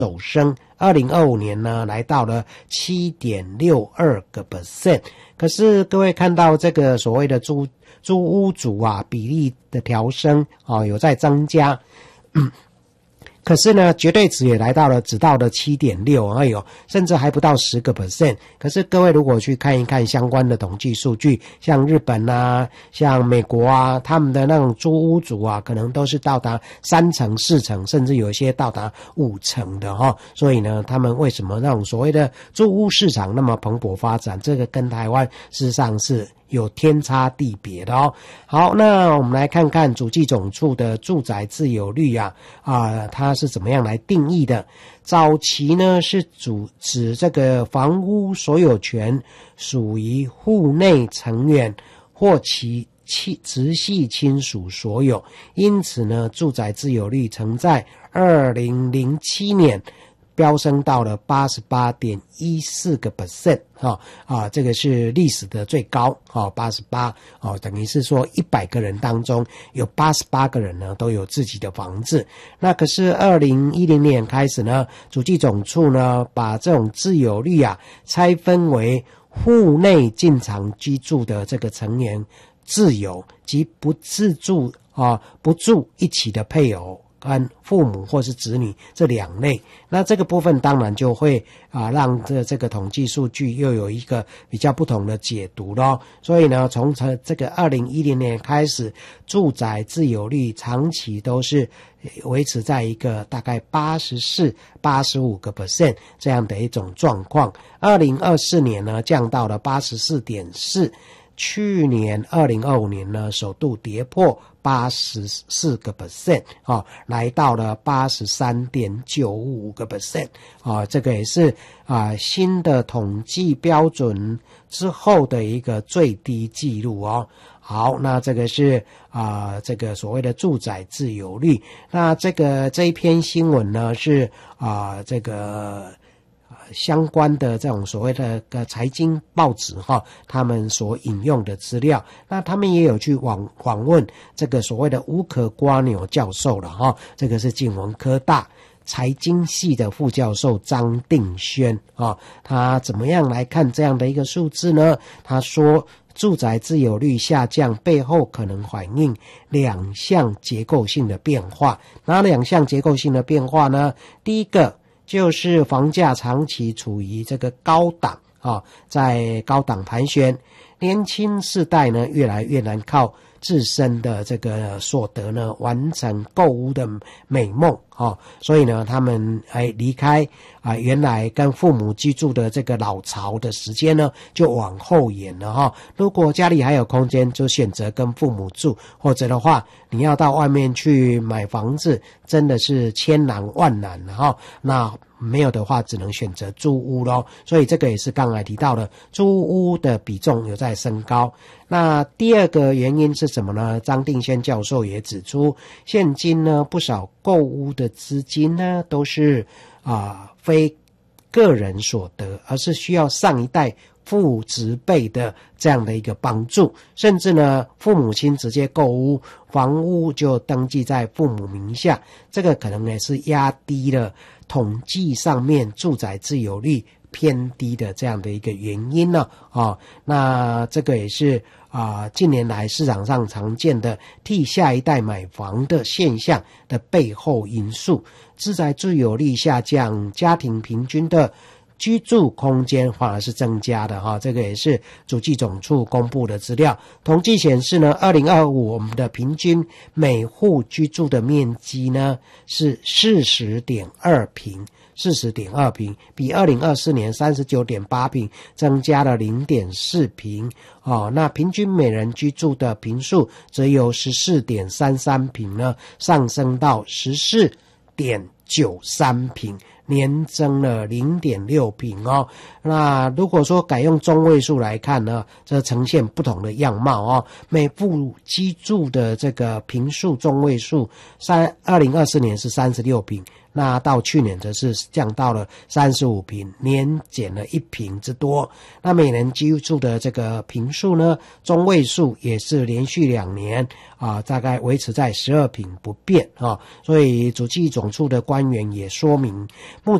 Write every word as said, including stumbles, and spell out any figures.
走升，二零二五年呢来到了 七点六二个 percent。 可是各位看到这个所谓的租租屋主啊比例的调升啊有在增加，嗯可是呢，绝对值也来到了，只到了 七点六， 哎呦，甚至还不到 十个 percent。可是各位如果去看一看相关的统计数据，像日本啊，像美国啊，他们的那种租屋主啊，可能都是到达三成、四成，甚至有一些到达五成的哈、哦。所以呢，他们为什么那种所谓的租屋市场那么蓬勃发展？这个跟台湾事实上是有天差地别的哦。好，那我们来看看主计总处的住宅自有率啊，啊，它是怎么样来定义的？早期呢是主指这个房屋所有权属于户内成员或其亲直系亲属所有，因此呢，住宅自有率曾在二零零七年飙升到了 八十八点一四个 percent 哈啊，这个是历史的最高哈、哦、八十八哦，等于是说一百个人当中有八十八个人呢都有自己的房子。那可是二零一零年开始呢，主计总处呢把这种自有率啊拆分为户内进场居住的这个成员自有及不自住啊不住一起的配偶跟父母或是子女这两类，那这个部分当然就会啊让这这个统计数据又有一个比较不同的解读咯。所以呢，从这个二零一零年开始，住宅自有率长期都是维持在一个大概八十四、八十五个 percent 这样的一种状况。二零二四年呢降到了 八十四点四。去年二零二五年呢首度跌破八十四个 percent 啊，来到了 八十三点九五个 percent 啊，这个也是啊新的统计标准之后的一个最低纪录哦。好，那这个是啊这个所谓的住宅自有率。那这个这一篇新闻呢是啊这个相关的这种所谓的个财经报纸哈，他们所引用的资料，那他们也有去访访问这个所谓的乌壳瓜牛教授了哈，这个是景文科大财经系的副教授张定轩啊，他怎么样来看这样的一个数字呢？他说，住宅自有率下降背后可能反映两项结构性的变化。哪两项结构性的变化呢？第一个就是房价长期处于这个高档啊，在高档盘旋，年轻世代呢越来越难靠自身的这个所得呢完成购屋的美梦啊，所以呢他们哎离开啊原来跟父母居住的这个老巢的时间呢就往后延了哈。如果家里还有空间，就选择跟父母住，或者的话你要到外面去买房子，真的是千难万难了哈。那没有的话只能选择租屋咯，所以这个也是刚才提到的，租屋的比重有在升高。那第二个原因是什么呢？张定轩教授也指出，现今呢不少购屋的资金呢都是啊、呃、非个人所得，而是需要上一代父执辈的这样的一个帮助，甚至呢父母亲直接购屋，房屋就登记在父母名下，这个可能也是压低了统计上面住宅自有率偏低的这样的一个原因呢啊、哦，那这个也是啊、呃、近年来市场上常见的替下一代买房的现象的背后因素。住宅自有率下降，家庭平均的居住空间反而是增加的哈，这个也是主计总处公布的资料。统计显示呢，二零二五我们的平均每户居住的面积呢是 四十点二平， 四十点二平，比二零二四年 三十九点八平增加了 零点四平哦。那平均每人居住的平数则由 十四点三三平呢上升到 十四点九三平，年增了 零点六平哦。那如果说改用中位数来看呢，这呈现不同的样貌哦。每户居住的这个平数中位数，二零二四年是三十六平，那到去年则是降到了三十五平，年减了一平之多。那每人居住的这个平数呢，中位数也是连续两年啊，大概维持在十二平不变啊。所以主计总处的官官员也说明，目